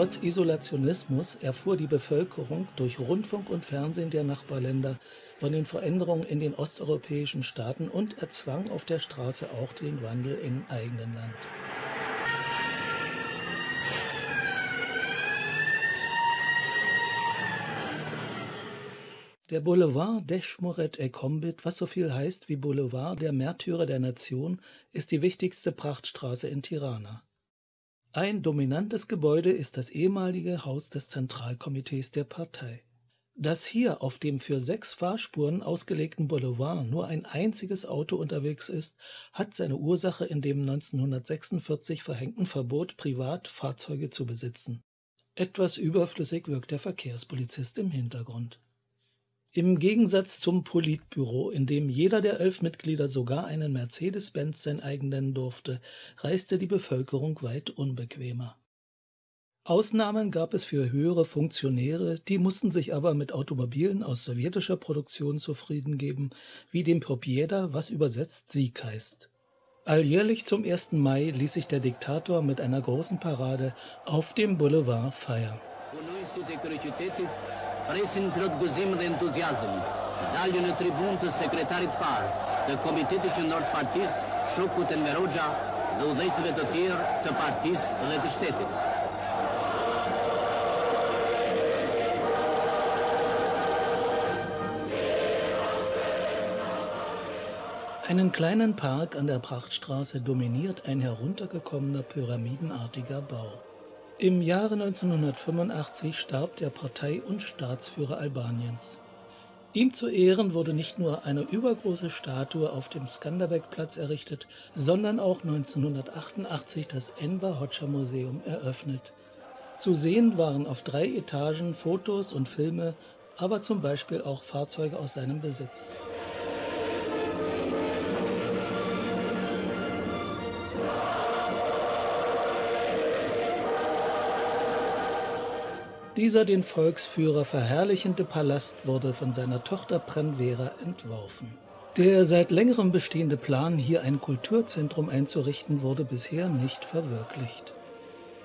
Trotz Isolationismus erfuhr die Bevölkerung durch Rundfunk und Fernsehen der Nachbarländer von den Veränderungen in den osteuropäischen Staaten und erzwang auf der Straße auch den Wandel im eigenen Land. Der Boulevard Deshmoret-e-Kombit, was so viel heißt wie Boulevard der Märtyrer der Nation, ist die wichtigste Prachtstraße in Tirana. Ein dominantes Gebäude ist das ehemalige Haus des Zentralkomitees der Partei. Dass hier auf dem für 6 Fahrspuren ausgelegten Boulevard nur ein einziges Auto unterwegs ist, hat seine Ursache in dem 1946 verhängten Verbot, Privatfahrzeuge zu besitzen. Etwas überflüssig wirkt der Verkehrspolizist im Hintergrund. Im Gegensatz zum Politbüro, in dem jeder der 11 Mitglieder sogar einen Mercedes-Benz sein eigen nennen durfte, reiste die Bevölkerung weit unbequemer. Ausnahmen gab es für höhere Funktionäre, die mussten sich aber mit Automobilen aus sowjetischer Produktion zufrieden geben, wie dem Pobjeda, was übersetzt Sieg heißt. Alljährlich zum 1. Mai ließ sich der Diktator mit einer großen Parade auf dem Boulevard feiern. Presin plot guzim dhe entuziazëm, dalju në tribunë të sekretarit parë, të Komitetit Qendror të Partisë, Shokut Enver Hoxha dhe udhëheqësve të tjerë të partisë dhe të shtetit. Einen kleinen Park an der Prachtstraße dominiert ein heruntergekommener pyramidenartiger Bau. Im Jahre 1985 starb der Partei- und Staatsführer Albaniens. Ihm zu Ehren wurde nicht nur eine übergroße Statue auf dem Skanderbeg-Platz errichtet, sondern auch 1988 das Enver Hoxha-Museum eröffnet. Zu sehen waren auf 3 Etagen Fotos und Filme, aber zum Beispiel auch Fahrzeuge aus seinem Besitz. Dieser den Volksführer verherrlichende Palast wurde von seiner Tochter Pranvera entworfen. Der seit längerem bestehende Plan, hier ein Kulturzentrum einzurichten, wurde bisher nicht verwirklicht.